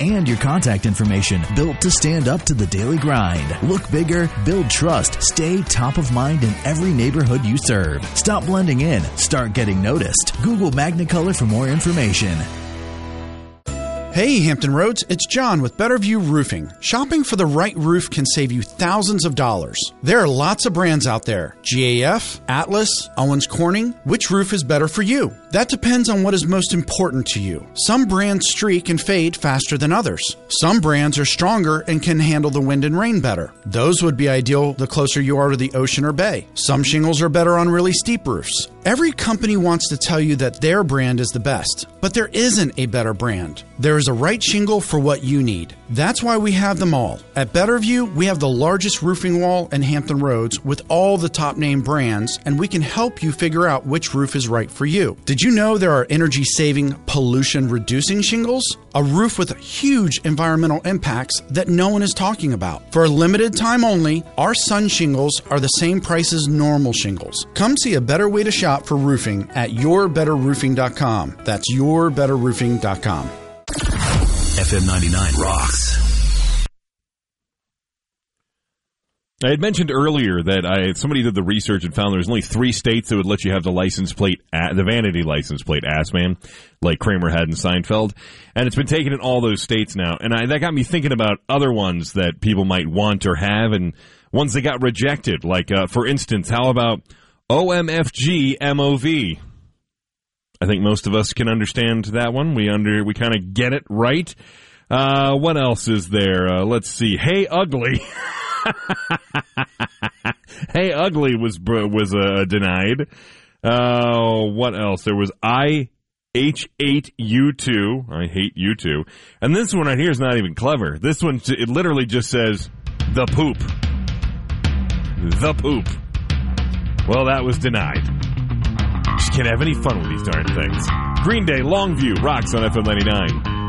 and your contact information, built to stand up to the daily grind. Look bigger, build trust, stay top of mind in every neighborhood you serve. Stop blending in, start getting noticed. Google Magnicolor for more information. Hey Hampton Roads, it's John with Better View Roofing. Shopping for the right roof can save you thousands of dollars. There are lots of brands out there. GAF, Atlas, Owens Corning. Which roof is better for you? That depends on what is most important to you. Some brands streak and fade faster than others. Some brands are stronger and can handle the wind and rain better. Those would be ideal the closer you are to the ocean or bay. Some shingles are better on really steep roofs. Every company wants to tell you that their brand is the best, but there isn't a better brand. There is a right shingle for what you need. That's why we have them all. At Betterview, we have the largest roofing wall in Hampton Roads with all the top name brands, and we can help you figure out which roof is right for you. Did you know there are energy-saving, pollution-reducing shingles? A roof with huge environmental impacts that no one is talking about. For a limited time only, our Sun shingles are the same price as normal shingles. Come see a better way to shop for roofing at yourbetterroofing.com. That's yourbetterroofing.com. FM 99 rocks. I had mentioned earlier that somebody did the research and found there's only 3 states that would let you have the license plate, the vanity license plate, ass man, like Kramer had in Seinfeld. And it's been taken in all those states now. And that got me thinking about other ones that people might want or have and ones that got rejected. Like, for instance, how about OMFG MOV? I think most of us can understand that one. We kind of get it right. What else is there? Let's see. Hey Ugly. Hey Ugly was denied. What else? There was I H8 U2. I hate U2. And this one right here is not even clever. This one, it literally just says the poop. The poop. Well, that was denied. Just can't have any fun with these darn things. Green Day, Longview, rocks on FM 99.